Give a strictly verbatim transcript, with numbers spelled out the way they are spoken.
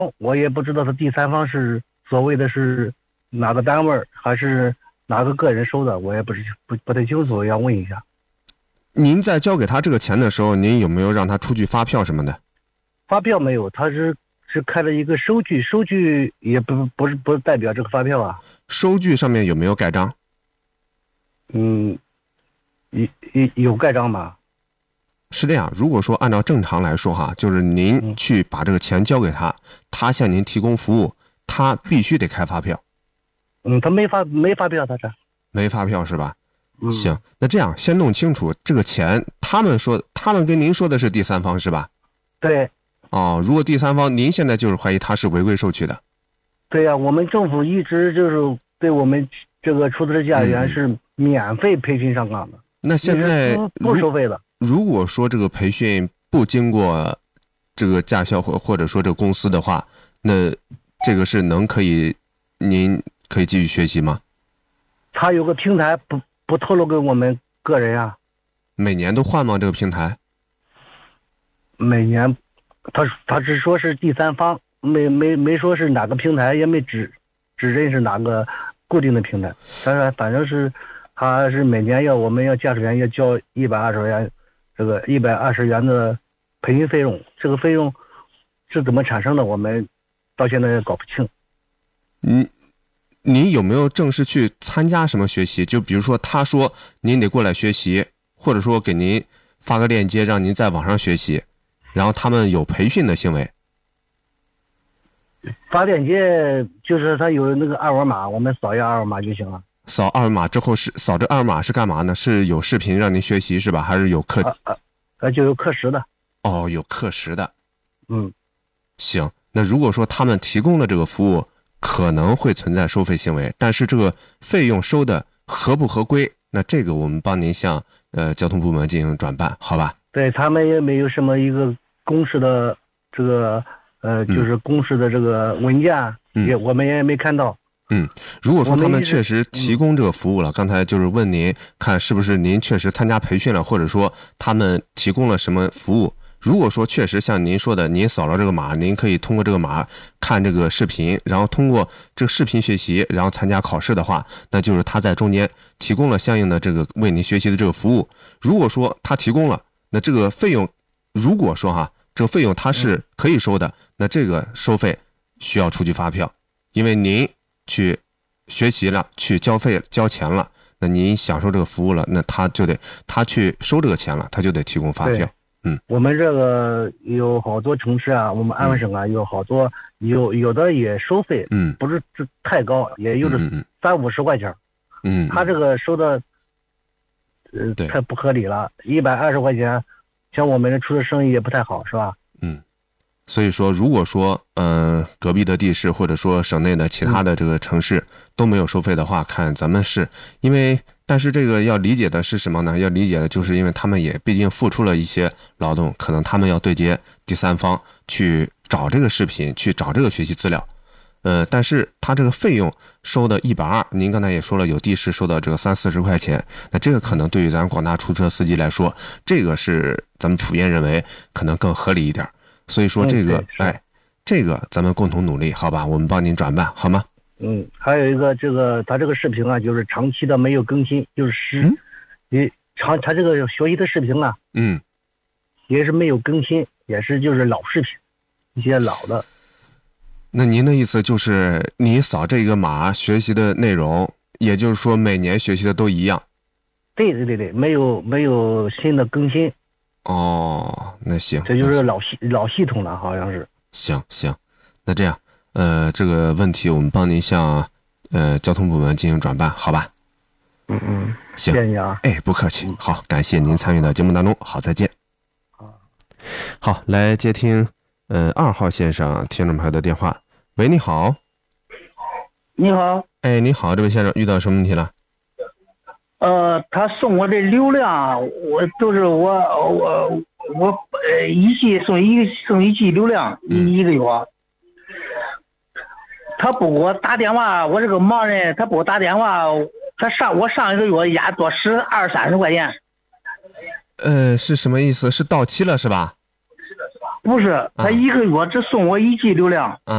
我也不知道他第三方是所谓的是哪个单位还是哪个个人收的，我也不是不不太清楚，要问一下。 您在交给他这个钱的时候，您有没有让他出具发票什么的？ 发票没有，他是是开了一个收据，收据也不不是不代表这个发票啊。 收据上面有没有盖章？ 嗯，有有有盖章吗？ 是这样，如果说按照正常来说哈，就是您去把这个钱交给他，他向您提供服务，他必须得开发票。 嗯，他没发没发票，他这没发票是吧？ 嗯， 行，那这样先弄清楚这个钱，他们说他们跟您说的是第三方是吧？ 对。 哦，如果第三方，您现在就是怀疑他是违规收取的。 对呀、啊，我们政府一直就是对我们这个出租车驾驶员是免费培训上岗的。 嗯、那现在不不收费的。 如果说这个培训不经过这个驾校或或者说这个公司的话，那这个是能可以您可以继续学习吗？ 他有个平台不不透露给我们个人啊。 每年都换吗？这个平台？ 每年，他他只说是第三方，没没没说是哪个平台，也没指指认是哪个固定的平台。但是反正是，他是每年要我们要驾驶员要交一百二十元，这个一百二十元的培训费用。这个费用是怎么产生的，我们到现在也搞不清。 嗯。您有没有正式去参加什么学习？就比如说他说您得过来学习，或者说给您发个链接让您在网上学习，然后他们有培训的行为。 发链接就是他有那个二维码，我们扫一下二维码就行了。 扫二维码之后是扫这二维码是干嘛呢？是有视频让您学习是吧？还是有课？ 啊啊，就有课时的。 哦，有课时的。 嗯， 行。那如果说他们提供的这个服务可能会存在收费行为，但是这个费用收的合不合规，那这个我们帮您向呃交通部门进行转办，好吧？ 对，他们也没有什么一个公示的这个呃，就是公示的这个文件，嗯、也我们也没看到。 嗯，如果说他们确实提供这个服务了，刚才就是问您看是不是您确实参加培训了，或者说他们提供了什么服务。如果说确实像您说的，您扫了这个码，您可以通过这个码看这个视频，然后通过这个视频学习，然后参加考试的话，那就是他在中间提供了相应的这个为您学习的这个服务。如果说他提供了，那这个费用，如果说哈，这个费用他是可以收的，那这个收费需要出具发票，因为您去学习了，去交费交钱了，那您享受这个服务了，那他就得他去收这个钱了，他就得提供发票。嗯， 我们这个有好多城市啊，我们安徽省啊，有好多有有的也收费， 嗯， 不是太高，也有的三五十块钱， 嗯， 他这个收的，呃，太不合理了，一百二十块钱，像我们这出的生意也不太好，是吧？ 嗯，所以说，如果说嗯、呃、隔壁的地市或者说省内的其他的这个城市都没有收费的话，看咱们是因为。但是这个要理解的是什么呢？要理解的就是因为他们也毕竟付出了一些劳动，可能他们要对接第三方去找这个视频，去找这个学习资料。呃，但是他这个费用收的一百二，您刚才也说了，有地市收到这个三四十块钱，那这个可能对于咱广大出租车司机来说，这个是咱们普遍认为可能更合理一点。所以说这个，哎，这个咱们共同努力，好吧？我们帮您转办，好吗？ 嗯，还有一个这个他这个视频啊，就是长期的没有更新，就是是，你、嗯、长他这个学习的视频啊， 嗯， 也是没有更新，也是就是老视频，一些老的。 那您的意思就是你扫这个码学习的内容，也就是说每年学习的都一样？ 对对对对，没有没有新的更新。 哦，那行， 这就是老系老系统了，好像是。 行行，那这样。呃，这个问题我们帮您向呃交通部门进行转办，好吧？ 嗯嗯， 行， 谢谢你啊。 哎，不客气。好，感谢您参与到节目当中。好，再见。好，来接听呃二号线上听众朋友的电话。喂，你好。 你好。 哎，你好，这位先生遇到什么问题了？ 呃，他送我这流量，我都是我我我呃一期送一送一期流量一一个月。他不给我打电话，我这个盲人，他不给我打电话，他上我上一个月压多十二三十块钱。 呃，是什么意思？是到期了是吧？ 不是，他一个月只送我一 G 流量。